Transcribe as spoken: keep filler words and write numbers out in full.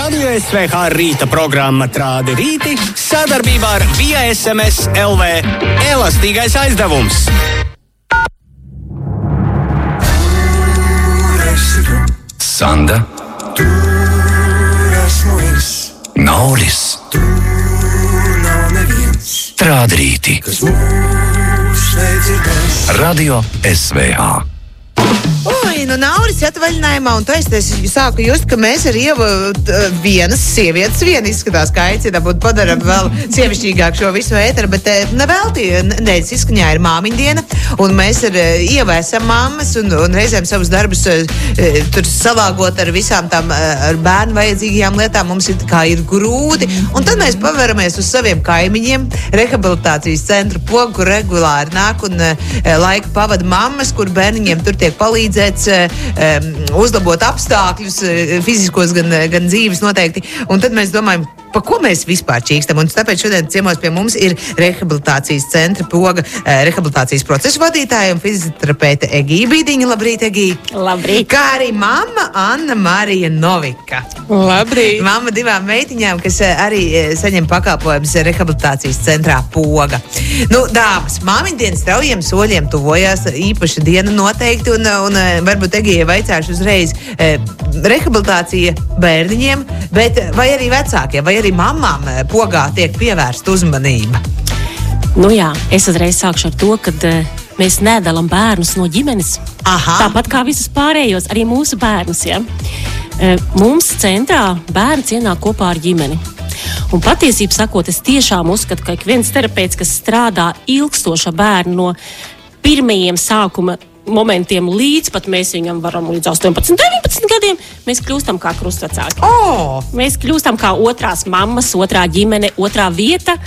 Radio S V H rīta programma Trādi rīti sadarbībā ar Via S M S L V elastīgais aizdevums. Sanda, Nauris, Trādi rīti, Radio S V H. Oi, nu Nauris atvaļinājumā, un tā es sāku just, ka mēs ar Ievu vienas sievietes vien izskatās, ka aicina būt padaram vēl sievišķīgāk šo visu ēteru, bet nevelti, nedēļas izskaņā ir māmiņu diena, un mēs ar Ievu esam mammas, un, un reizēm savus darbus tur salāgot ar visām tām ar bērnu vajadzīgajām lietām, mums ir kā ir grūti, un tad mēs paveramies uz saviem kaimiņiem, rehabilitācijas centru Pogu, kur regulāri nāk un laika pavada mammas, kur bērniņiem tur tiek palīdzēts um, uzlabot apstākļus, fiziskos gan, gan dzīves noteikti. Un tad mēs domājam, pa ko mēs vispār čīkstam. Un tāpēc šodien ciemos pie mums ir rehabilitācijas centra Poga rehabilitācijas procesu vadītāja un fizioterapeite Egija Bīdiņa. Labrīt, Egija! Labrīt! Kā arī mamma Anna Marija Novika. Labrīt! Mamma divām meitiņām, kas arī saņem pakalpojumus rehabilitācijas centrā Poga. Nu, dāmas, māmiņdienas straujiem soļiem tuvojās īpaša diena noteikti, un, un varbūt Egija vaicāšu uzreiz rehabilitācija bērniņiem, bet vai arī vecākiem, vai arī mammām Pogā tiek pievērsta uzmanība? Nu jā, es uzreiz sākšu ar to, ka uh, mēs nedalām bērnus no ģimenes. Aha. Tāpat kā visus pārējos, arī mūsu bērnus. Ja? Uh, mums centrā bērns ienāk kopā ar ģimeni. Un patiesību sakot, es tiešām uzskatu, ka ik viens terapeits, kas strādā ilgstoša bērnu no pirmajiem sākuma momentiem līdz pat mēs viņam varam līdz astoņpadsmit, deviņpadsmit gadiem, mēs kļūstam kā krustvecāki. Oh! Mēs kļūstam kā otrās mammas, otrā ģimene, otrā vieta,